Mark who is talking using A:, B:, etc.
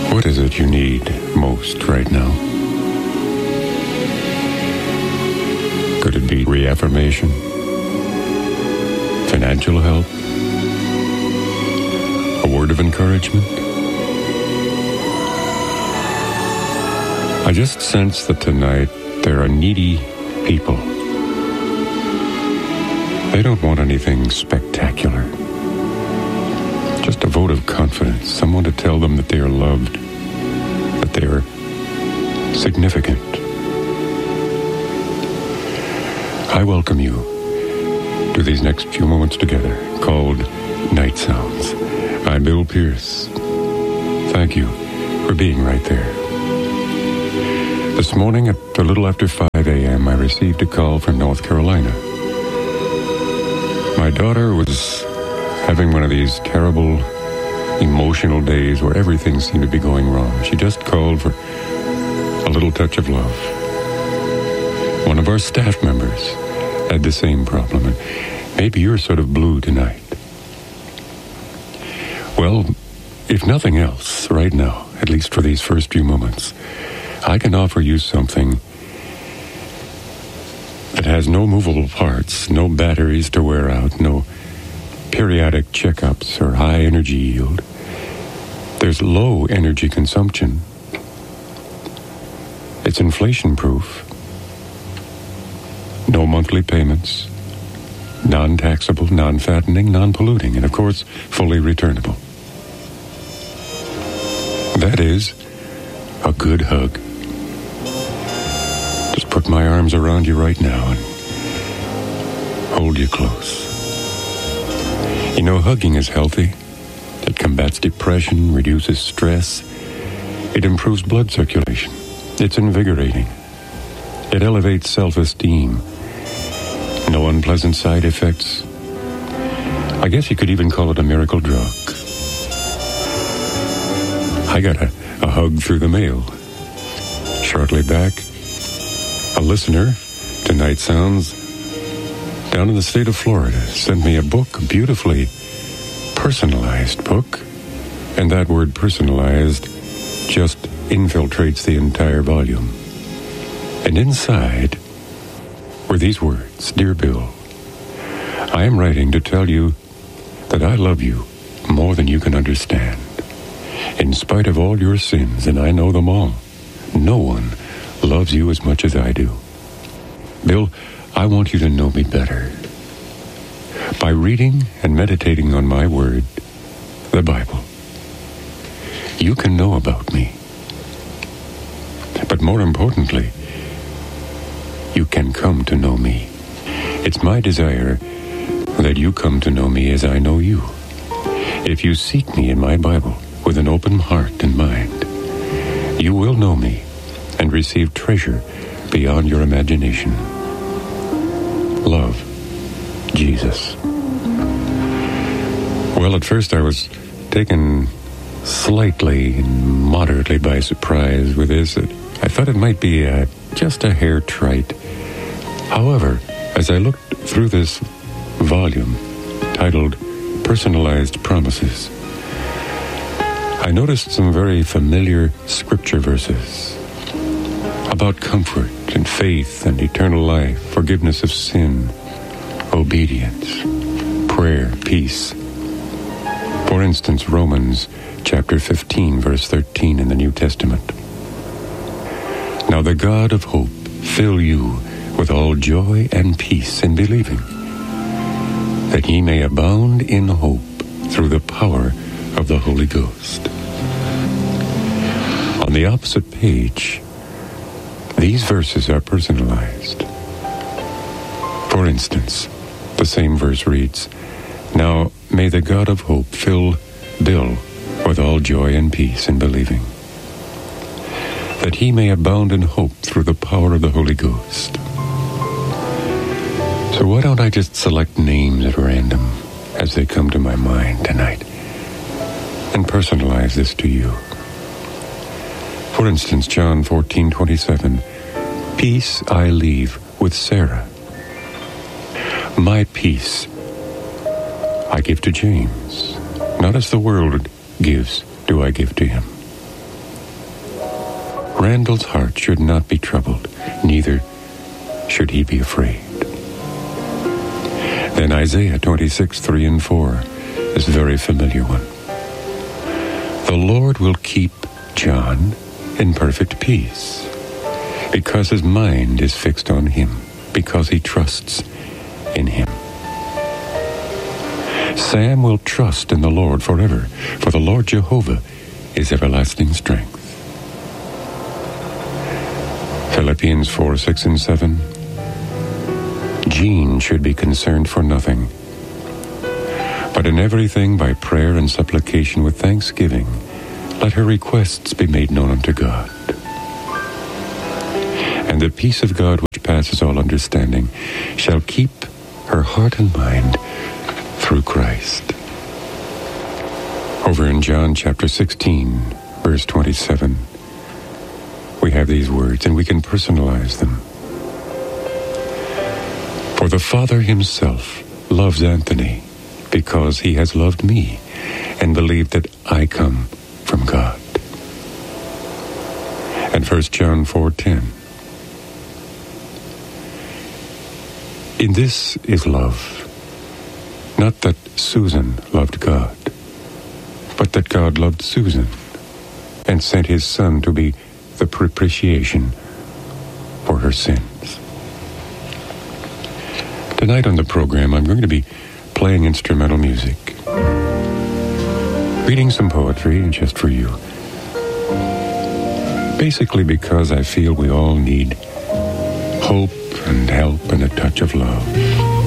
A: What is it you need most right now? Could it be reaffirmation? Financial help? A word of encouragement? I just sense that tonight there are needy people. They don't want anything spectacular. Just a vote of confidence. Someone to tell them that they are loved, that they are significant. I welcome you to these next few moments together called Night Sounds. I'm Bill Pierce. Thank you for being right there. This morning at a little after 5 a.m., I received a call from North Carolina. My daughter was having one of these terrible emotional days where everything seemed to be going wrong. She just called for a little touch of love. One of our staff members had the same problem, and maybe you're sort of blue tonight. Well, if nothing else, right now, at least for these first few moments, I can offer you something that has no movable parts, no batteries to wear out, no periodic checkups or high energy yield. There's low energy consumption. It's inflation proof. No monthly payments. Non-taxable, non-fattening, non-polluting, and of course, fully returnable. That is a good hug. Just put my arms around you right now and hold you close. You know, hugging is healthy. It combats depression, reduces stress. It improves blood circulation. It's invigorating. It elevates self-esteem. No unpleasant side effects. I guess you could even call it a miracle drug. I got a hug through the mail. Shortly back, a listener to Night Sounds down in the state of Florida sent me a book, a beautifully personalized book, and that word personalized just infiltrates the entire volume. And inside were these words: Dear Bill, I am writing to tell you that I love you more than you can understand. In spite of all your sins, and I know them all, no one loves you as much as I do. Bill, I want you to know me better. By reading and meditating on my word, the Bible, you can know about me. But more importantly, you can come to know me. It's my desire that you come to know me as I know you. If you seek me in my Bible with an open heart and mind, you will know me and receive treasure beyond your imagination. Love, Jesus. Well, at first I was taken slightly and moderately by surprise with this. I thought it might be just a hair trite. However, as I looked through this volume titled Personalized Promises, I noticed some very familiar scripture verses about comfort and faith and eternal life, forgiveness of sin, obedience, prayer, peace. For instance, Romans chapter 15, verse 13 in the New Testament. Now the God of hope fill you with all joy and peace in believing, that ye may abound in hope through the power of the Holy Ghost. On the opposite page, these verses are personalized. For instance, the same verse reads, Now may the God of hope fill Bill with all joy and peace in believing, that he may abound in hope through the power of the Holy Ghost. So why don't I just select names at random as they come to my mind tonight and personalize this to you? For instance, John 14:27, Peace I leave with Sarah. My peace I give to James. Not as the world gives, do I give to him. Randall's heart should not be troubled, neither should he be afraid. Then Isaiah 26:3 and 4 is a very familiar one. The Lord will keep John in perfect peace, because his mind is fixed on him, because he trusts in him. Sam will trust in the Lord forever, for the Lord Jehovah is everlasting strength. Philippians 4:6 and 7. Jean should be concerned for nothing, but in everything by prayer and supplication with thanksgiving, let her requests be made known unto God. And the peace of God which passes all understanding shall keep her heart and mind through Christ. Over in John chapter 16, verse 27, we have these words, and we can personalize them. For the Father himself loves Anthony because he has loved me and believed that I come from God. And 1 John 4:10. In this is love, not that Susan loved God, but that God loved Susan and sent his Son to be the propitiation for her sins. Tonight on the program, I'm going to be playing instrumental music, reading some poetry just for you. Basically because I feel we all need hope and help and a touch of love.